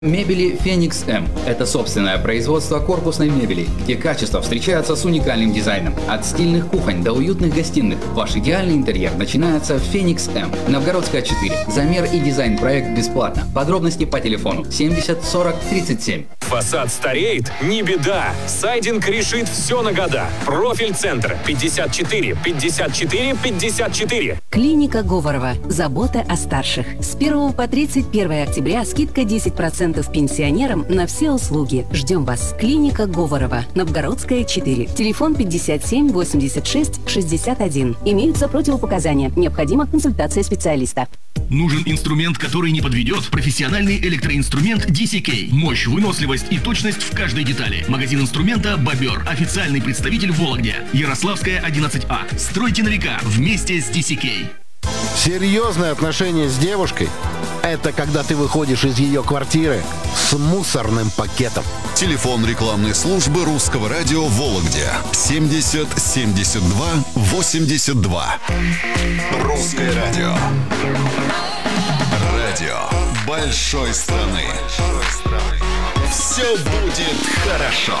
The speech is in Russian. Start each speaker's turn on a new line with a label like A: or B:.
A: Мебели Феникс М. Это собственное производство корпусной мебели, где качество встречается с уникальным дизайном. От стильных кухонь до уютных гостиных. Ваш идеальный интерьер начинается в Феникс М. Новгородская 4. Замер и дизайн проект бесплатно. Подробности по телефону 70 40 37.
B: Фасад стареет? Не беда. Сайдинг решит все на года. Профиль центр 54 54 54.
C: Клиника Говорова. Забота о старших. С 1 по 31 октября скидка 10% пенсионерам на все услуги. Ждем вас. Клиника Говорова. Новгородская 4. Телефон 57 86 61. Имеются противопоказания. Необходима консультация специалиста.
D: Нужен инструмент, который не подведет? Профессиональный электроинструмент DCK. Мощь, выносливость и точность в каждой детали. Магазин инструмента «Бобер». Официальный представитель в Вологде. Ярославская, 11А. Стройте на века вместе с DCK.
E: Серьезные отношения с девушкой – это когда ты выходишь из ее квартиры с мусорным пакетом.
F: Телефон рекламной службы Русского радио в Вологде 70 72 82. Русское радио. Радио большой страны. Все будет хорошо.